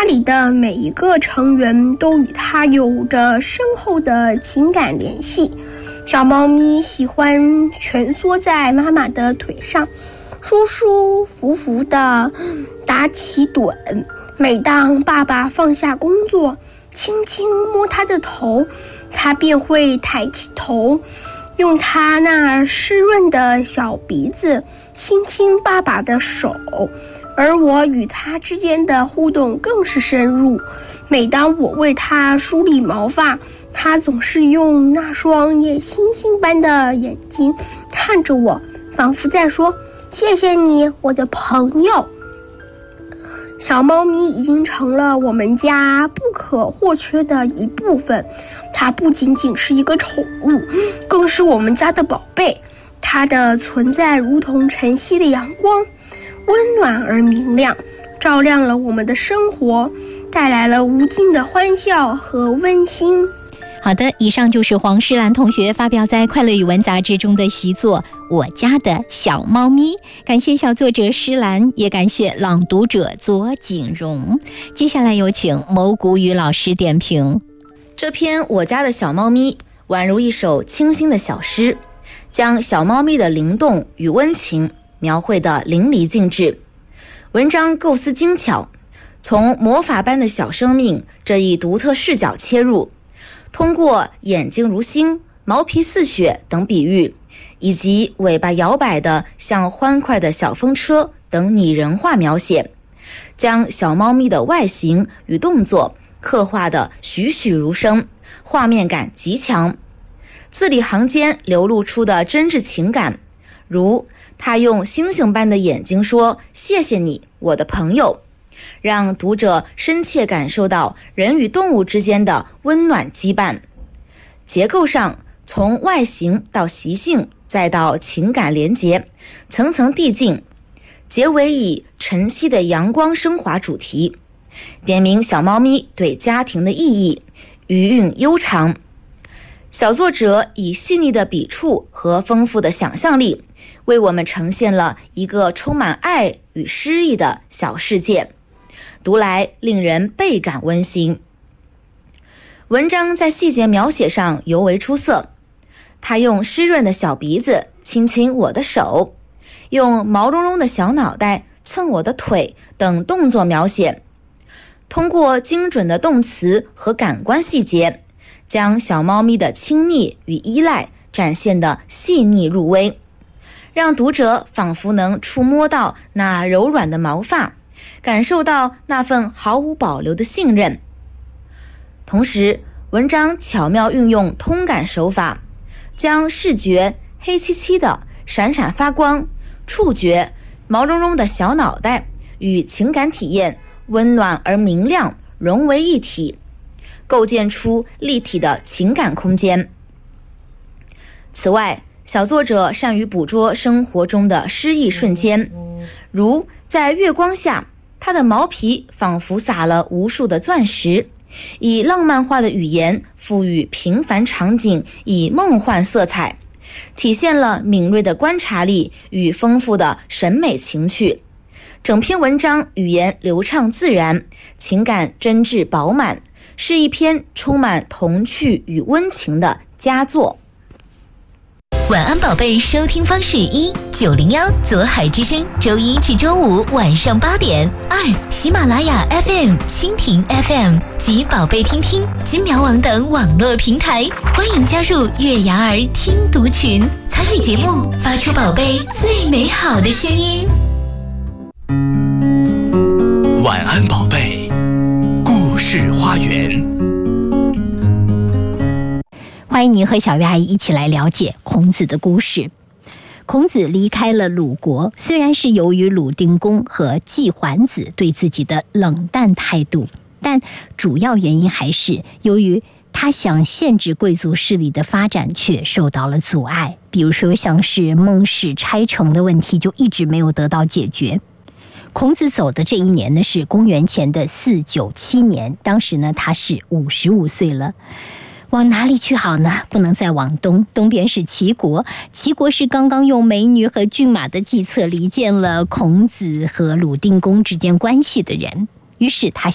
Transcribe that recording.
里的每一个成员都与它有着深厚的情感联系。小猫咪喜欢蜷缩在妈妈的腿上，舒舒服服地打起盹。每当爸爸放下工作，轻轻摸它的头，它便会抬起头，用它那湿润的小鼻子亲亲爸爸的手。而我与它之间的互动更是深入。每当我为它梳理毛发，它总是用那双夜星星般的眼睛看着我，仿佛在说：谢谢你，我的朋友。小猫咪已经成了我们家不可或缺的一部分，它不仅仅是一个宠物，更是我们家的宝贝。它的存在如同晨曦的阳光，温暖而明亮，照亮了我们的生活，带来了无尽的欢笑和温馨。 好的，以上就是黄诗兰同学发表在《快乐语文》杂志中的习作《我家的小猫咪》。感谢小作者诗兰，也感谢朗读者左景荣。接下来有请牟谷雨老师点评。 这篇《我家的小猫咪》宛如一首清新的小诗，将小猫咪的灵动与温情描绘得淋漓尽致。文章构思精巧，从魔法般的小生命这一独特视角切入，通过眼睛如星、毛皮似雪等比喻，以及尾巴摇摆的像欢快的小风车等拟人化描写，将小猫咪的外形与动作刻画得栩栩如生，画面感极强。字里行间流露出的真挚情感，如他用星星般的眼睛说：谢谢你，我的朋友，让读者深切感受到人与动物之间的温暖羁绊。结构上，从外形到习性，再到情感连结，层层递进，结尾以晨曦的阳光升华主题，点明小猫咪对家庭的意义，余韵悠长。小作者以细腻的笔触和丰富的想象力，为我们呈现了一个充满爱与诗意的小世界，读来令人倍感温馨。文章在细节描写上尤为出色，他用湿润的小鼻子亲亲我的手，用毛茸茸的小脑袋蹭我的腿等动作描写，通过精准的动词和感官细节，将小猫咪的亲昵与依赖展现得细腻入微，让读者仿佛能触摸到那柔软的毛发，感受到那份毫无保留的信任。同时，文章巧妙运用通感手法，将视觉黑漆漆的闪闪发光，触觉毛茸茸的小脑袋与情感体验温暖而明亮融为一体，构建出立体的情感空间。此外，小作者善于捕捉生活中的诗意瞬间，如在月光下，它的毛皮仿佛撒了无数的钻石，以浪漫化的语言赋予平凡场景以梦幻色彩，体现了敏锐的观察力与丰富的审美情趣。整篇文章语言流畅自然，情感真挚饱满，是一篇充满童趣与温情的佳作。 晚安宝贝收听方式：1 901左海之声，周一至周五晚上8点；2喜马拉雅 FM、蜻蜓 FM 及宝贝听听、金苗网等网络平台。欢迎加入月牙儿听读群，参与节目，发出宝贝最美好的声音。 晚安宝贝，故事花园。 欢迎您和小鱼阿姨一起来了解孔子的故事。孔子离开了鲁国，虽然是由于鲁定公和季桓子对自己的冷淡态度，但主要原因还是由于他想限制贵族势力的发展却受到了阻碍。比如说像是孟氏拆城的问题就一直没有得到解决。孔子走的这一年呢是公元前的497年，当时呢他是55岁了。往哪里去好呢？不能再往东，东边是齐国，齐国是刚刚用美女和骏马的计策离间了孔子和鲁定公之间关系的人，于是他